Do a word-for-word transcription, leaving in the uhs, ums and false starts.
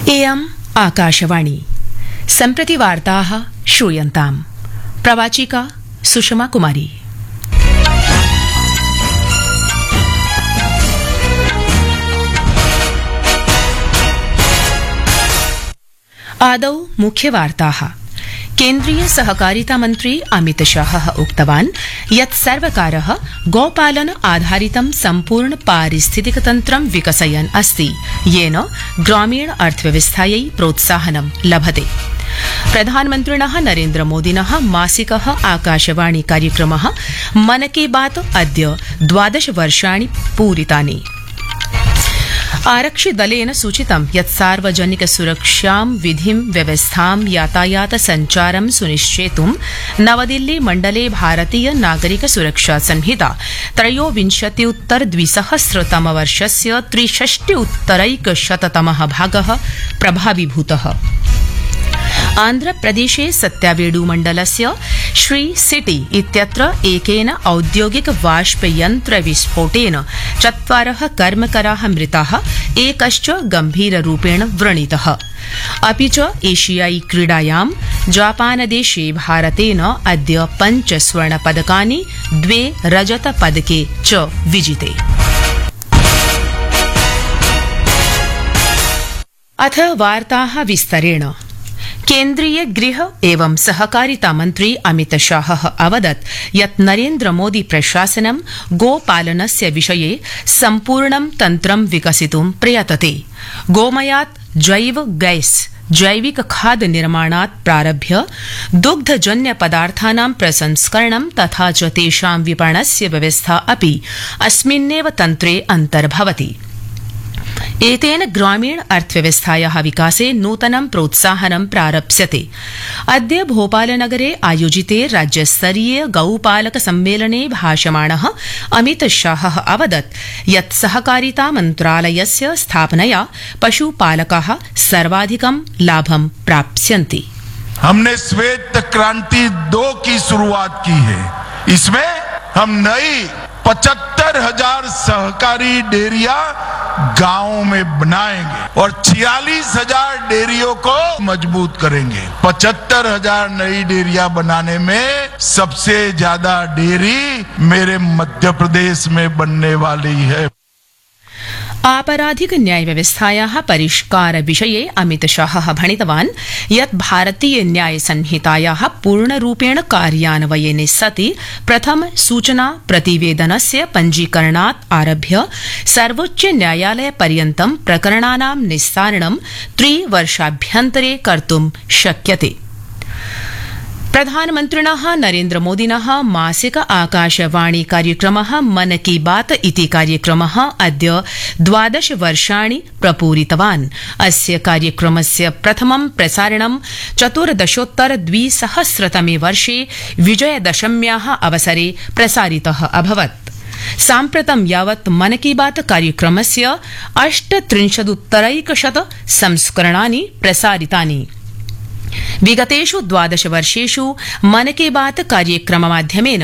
इयम् आकाशवाणी सम्प्रति वार्ताः श्रूयन्ताम् प्रवाचिका सुषमा कुमारी। आदौ मुख्यवार्ताः। केन्द्रीय सहकारिता मन्त्री अमित शाहः उक्तवान् यत् सर्वकारः गोपालन आधारितं सम्पूर्ण पारिस्थितिकतन्त्रं विकसयन् अस्ति, येन ग्रामीण अर्थव्यवस्थायै प्रोत्साहनं लभते। प्रधानमन्त्रिणः नरेन्द्रमोदिनः मासिकः आकाशवाणी कार्यक्रमः मन की बात अद्य द्वादश वर्षाणि पूरितानि। आरक्षिदलेन सूचितं यत् सार्वजनिक सुरक्षां विधिं व्यवस्थां यातायात सञ्चारं सुनिश्चेतुं नवदिल्ली मण्डले भारतीय नागरिक सुरक्षा संहिता त्रयोविंशत्युत्तर द्विसहस्रतमवर्षस्य त्रिषष्टि उत्तरैकशततमः भागः प्रभावीभूतः। आन्ध्रप्रदेशे सत्यावेडु मण्डलस्य श्री सिटी इत्यत्र एकेन औद्योगिक वाष्पयन्त्र विस्फोटेन चत्वारः कर्मकराः मृताः, एकश्च गम्भीररूपेण व्रणितः। अपि च एशियाई क्रीडायां जापानदेशे भारतेन अद्य पञ्च स्वर्णपदकानि द्वे रजतपदके च विजिते। अथ वार्ताः विस्तरेण। केन्द्रीय गृह एवं सहकारिता मन्त्री अमित शाहः अवदत् यत् नरेन्द्र मोदी प्रशासनं गोपालनस्य विषये सम्पूर्णं तन्त्रं विकसितुं प्रयतते। गोमयात् जैव गैस जैविक खाद्य निर्माणात् प्रारभ्य दुग्धजन्य पदार्थानां प्रसंस्करणं तथा च तेषां विपणस्य व्यवस्था अपि अस्मिन्नेव तन्त्रे अन्तर्भवति। एतेन ग्रामीण अर्थव्यवस्थायाः विकासे नूतनं प्रोत्साहनं प्रारप्स्यते। अद्य भोपालनगरे आयोजिते राज्यस्तरीय गौपालक सम्मेलने भाषमाणः अमित शाहः अवदत् यत् सहकारिता मन्त्रालयस्य स्थापनया पशुपालकाः सर्वाधिकं लाभं प्राप्स्यन्ति। हमने श्वेत क्रांति दो की शुरुआत की है। इसमें हम नई पचहत्तर हजार सहकारी डेयरिया गांवों में बनाएंगे और छियालीस हजार डेयरियों को मजबूत करेंगे। पचहत्तर हजार नई डेयरिया बनाने में सबसे ज्यादा डेयरी मेरे मध्य प्रदेश में बनने वाली है। आपराधिक न्याय व्यवस्थायाः परिष्कार विषये अमित शाहः भणितवान् यत् भारतीय न्याय संहितायाः पूर्णरूपेण कार्यान्वयने सति प्रथम सूचना प्रतिवेदनस्य पञ्जीकरणात् आरभ्य सर्वोच्च न्यायालय पर्यन्तं प्रकरणानां निस्तारणं त्रिवर्षाभ्यन्तरे कर्तुं शक्यते। प्रधानमन्त्रिणः नरेन्द्रमोदिनः मासिक आकाशवाणी कार्यक्रमः मन की बात इति कार्यक्रमः अद्य द्वादश वर्षाणि प्रपूरितवान्। अस्य कार्यक्रमस्य प्रथमं प्रसारणं चतुर्दशोत्तर द्विसहस्रतमे वर्षे विजयदशम्याः अवसरे प्रसारितः अभवत्। साम्प्रतं यावत् मन की बात कार्यक्रमस्य अष्टत्रिंशदुत्तरैकशत संस्करणानि प्रसारितानि। विगतेषु द्वादश वर्षेषु मन की बात कार्यक्रममाध्यमेन